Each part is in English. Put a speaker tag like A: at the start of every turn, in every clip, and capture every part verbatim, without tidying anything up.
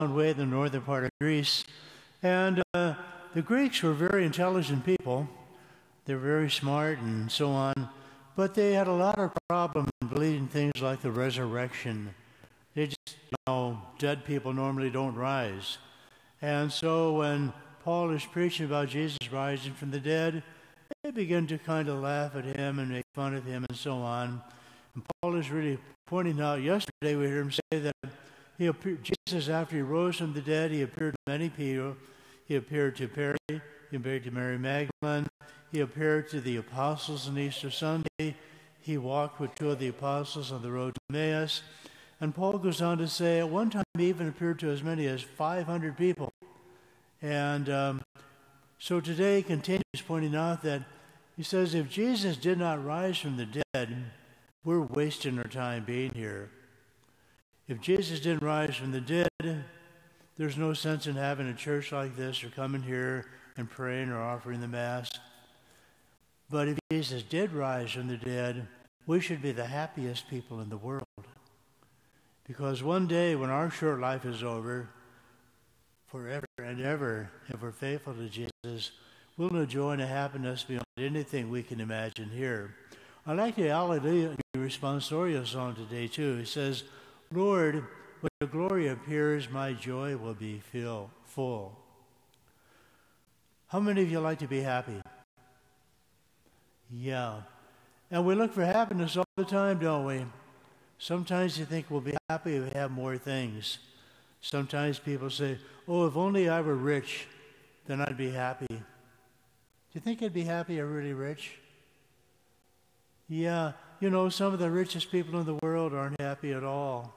A: way in the northern part of Greece. And uh, the Greeks were very intelligent people. They were very smart and so on. But they had a lot of problems believing things like the resurrection. They just, you know, dead people normally don't rise. And so when Paul is preaching about Jesus rising from the dead, they begin to kind of laugh at him and make fun of him and so on. And Paul is really pointing out, yesterday we heard him say that he appeared, Jesus, after he rose from the dead, he appeared to many people. He appeared to Perry, he appeared to Mary Magdalene, he appeared to the apostles on Easter Sunday, he walked with two of the apostles on the road to Emmaus. And Paul goes on to say, at one time he even appeared to as many as five hundred people. And um, so today he continues pointing out that he says, if Jesus did not rise from the dead, we're wasting our time being here. If Jesus didn't rise from the dead, there's no sense in having a church like this or coming here and praying or offering the Mass. But if Jesus did rise from the dead, we should be the happiest people in the world. Because one day when our short life is over, forever and ever, if we're faithful to Jesus, we'll enjoy a happiness beyond anything we can imagine here. I like the Alleluia Responsorial song today too. It says, Lord, when your glory appears, my joy will be fill, full. How many of you like to be happy? Yeah. And we look for happiness all the time, don't we? Sometimes you think we'll be happy if we have more things. Sometimes people say, oh, if only I were rich, then I'd be happy. Do you think you'd be happy if you're really rich? Yeah. You know, some of the richest people in the world aren't happy at all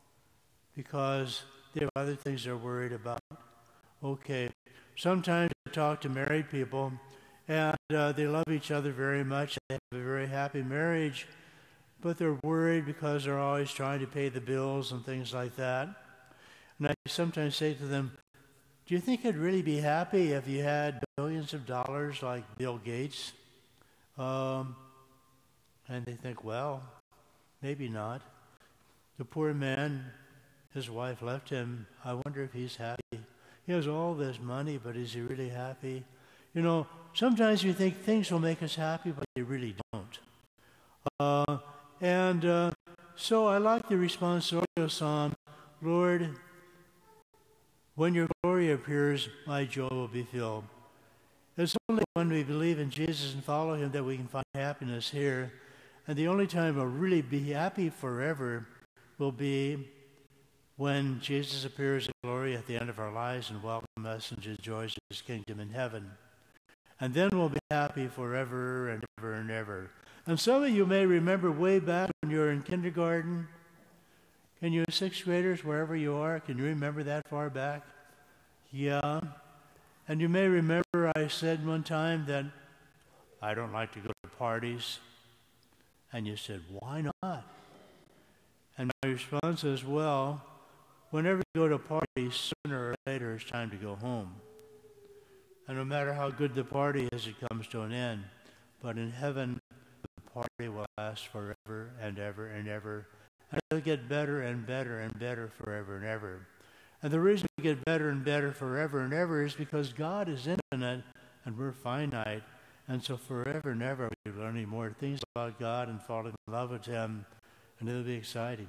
A: because they have other things they're worried about. Okay. Sometimes I talk to married people, and uh, they love each other very much. They have a very happy marriage, but they're worried because they're always trying to pay the bills and things like that. And I sometimes say to them, do you think you'd really be happy if you had billions of dollars like Bill Gates? Um, and they think, well, maybe not. The poor man, his wife left him. I wonder if he's happy. He has all this money, but is he really happy? You know, sometimes we think things will make us happy, but they really don't. Uh, and uh, so I like the responsorial psalm, Lord, when your glory appears, my joy will be filled. It's only when we believe in Jesus and follow him that we can find happiness here. And the only time we'll really be happy forever will be when Jesus appears in glory at the end of our lives and welcomes us into the joys of his kingdom in heaven. And then we'll be happy forever and ever and ever. And some of you may remember way back when you were in kindergarten. Can you, sixth graders, wherever you are, can you remember that far back? Yeah. And you may remember I said one time that I don't like to go to parties. And you said, why not? And my response is, well, whenever you go to parties, sooner or later it's time to go home. And no matter how good the party is, it comes to an end. But in heaven, the party will last forever and ever and ever. And it'll get better and better and better forever and ever. And the reason we get better and better forever and ever is because God is infinite and we're finite. And so forever and ever we're learning more things about God and falling in love with him. And it'll be exciting.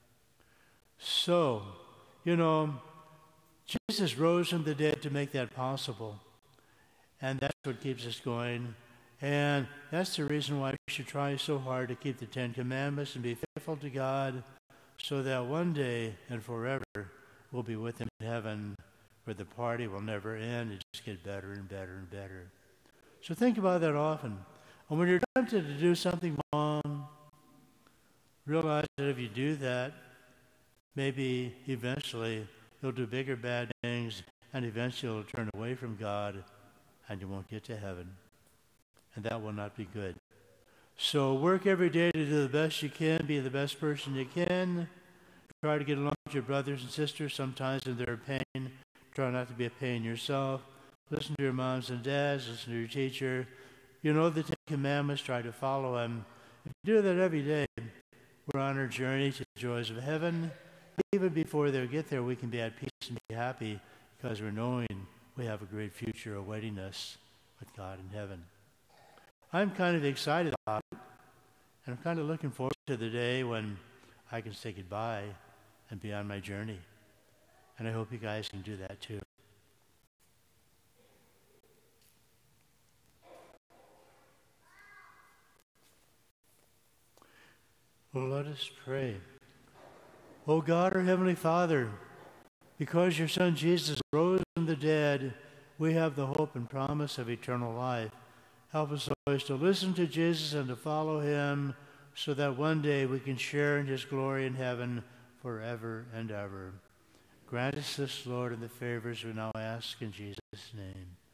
A: So, you know, Jesus rose from the dead to make that possible. And that's what keeps us going. And that's the reason why we should try so hard to keep the Ten Commandments and be faithful to God so that one day and forever we'll be with him in heaven where the party will never end and just get better and better and better. So think about that often. And when you're tempted to do something wrong, realize that if you do that, maybe eventually you'll do bigger bad things and eventually you'll turn away from God and you won't get to heaven. And that will not be good. So work every day to do the best you can, be the best person you can. Try to get along with your brothers and sisters. Sometimes when they're in pain, try not to be a pain yourself. Listen to your moms and dads, listen to your teacher. You know the Ten Commandments, try to follow them. If you do that every day, we're on our journey to the joys of heaven. even before they get there, we can be at peace and be happy because we're knowing we have a great future awaiting us with God in heaven. I'm kind of excited about it, and I'm kind of looking forward to the day when I can say goodbye and be on my journey. And I hope you guys can do that too. Well, let us pray. O God, our Heavenly Father, because your Son Jesus rose from the dead, we have the hope and promise of eternal life. Help us always to listen to Jesus and to follow him so that one day we can share in his glory in heaven forever and ever. Grant us this, Lord, and the favors we now ask in Jesus' name.